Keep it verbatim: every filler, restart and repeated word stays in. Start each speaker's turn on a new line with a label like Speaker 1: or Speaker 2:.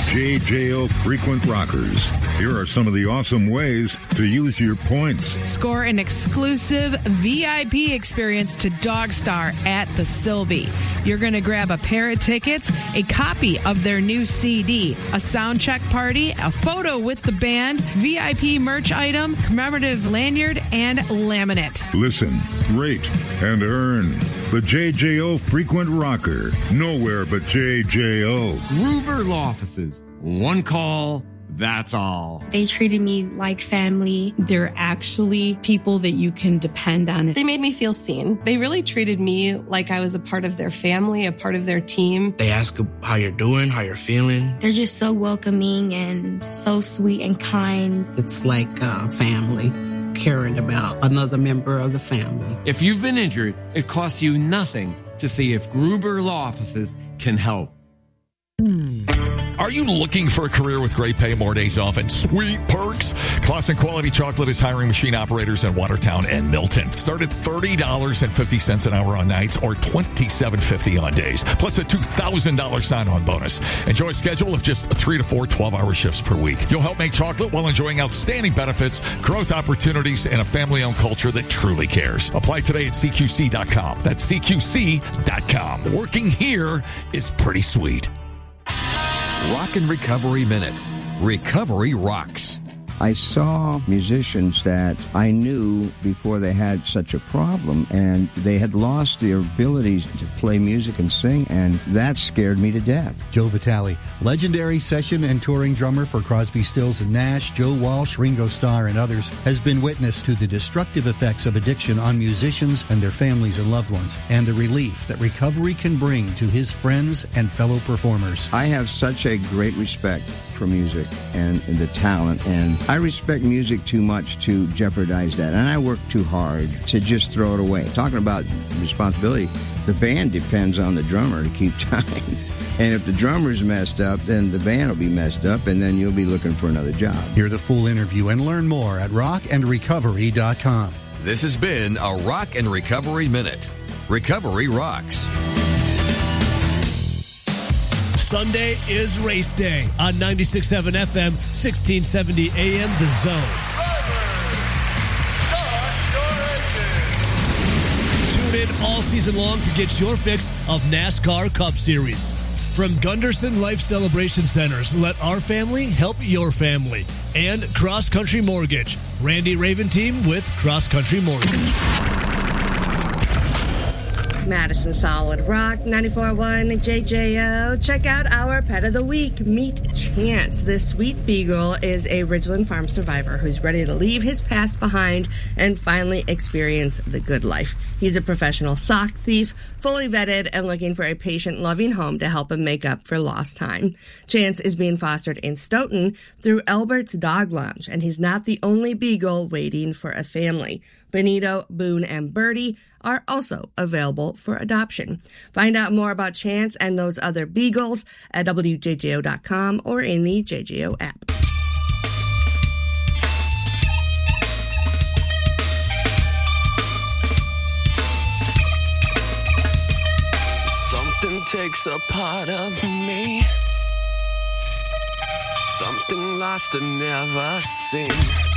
Speaker 1: J J O Frequent Rockers. Here are some of the awesome ways to use your points.
Speaker 2: Score an exclusive V I P experience to Dogstar at the Sylvie. You're going to grab a pair of tickets, a copy of their new C D, a sound check party, a photo with the band, V I P merch item, commemorative lanyard, and laminate.
Speaker 1: Listen, rate, and earn. The J J O Frequent Rocker. Nowhere but J J O.
Speaker 3: Gruber Law Offices. One call, that's all.
Speaker 4: They treated me like family.
Speaker 5: They're actually people that you can depend on.
Speaker 6: They made me feel seen. They really treated me like I was a part of their family, a part of their team.
Speaker 7: They ask how you're doing, how you're feeling.
Speaker 4: They're just so welcoming and so sweet and kind.
Speaker 8: It's like uh, family. Caring about another member of the family.
Speaker 3: If you've been injured, it costs you nothing to see if Gruber Law Offices can help.
Speaker 9: Are you looking for a career with great pay, more days off, and sweet perks? Clausen Quality Chocolate is hiring machine operators in Watertown and Milton. Start at thirty dollars and fifty cents an hour on nights or twenty-seven fifty on days, plus a two thousand dollars sign-on bonus. Enjoy a schedule of just three to four twelve-hour shifts per week. You'll help make chocolate while enjoying outstanding benefits, growth opportunities, and a family-owned culture that truly cares. Apply today at C Q C dot com. That's C Q C dot com. Working here is pretty sweet.
Speaker 10: Rock and Recovery Minute. Recovery rocks.
Speaker 11: I saw musicians that I knew before they had such a problem, and they had lost their ability to play music and sing, and that scared me to death.
Speaker 12: Joe Vitale, legendary session and touring drummer for Crosby, Stills and Nash, Joe Walsh, Ringo Starr, and others, has been witness to the destructive effects of addiction on musicians and their families and loved ones, and the relief that recovery can bring to his friends and fellow performers.
Speaker 11: I have such a great respect for music and, and the talent, and I respect music too much to jeopardize that, and I work too hard to just throw it away. Talking about responsibility, the band depends on the drummer to keep time, and if the drummer's messed up, then the band will be messed up, and then you'll be looking for another job.
Speaker 12: Hear the full interview and learn more at rock and recovery dot com.
Speaker 10: This has been a Rock and Recovery Minute. Recovery rocks.
Speaker 13: Sunday is race day on ninety-six point seven F M, sixteen seventy A M, The Zone. Tune in all season long to get your fix of NASCAR Cup Series. From Gunderson Life Celebration Centers, let our family help your family. And Cross Country Mortgage, Randy Raven team with Cross Country Mortgage.
Speaker 14: Madison Solid Rock, ninety-four point one J J O. Check out our Pet of the Week, Meet Chance. This sweet beagle is a Ridgeland Farm survivor who's ready to leave his past behind and finally experience the good life. He's a professional sock thief, fully vetted, and looking for a patient, loving home to help him make up for lost time. Chance is being fostered in Stoughton through Albert's Dog Lounge, and he's not the only beagle waiting for a family. Benito, Boone, and Birdie are also available for adoption. Find out more about Chance and those other beagles at W J J O dot com or in the J J O app.
Speaker 15: Something takes a part of me, something lost and never seen.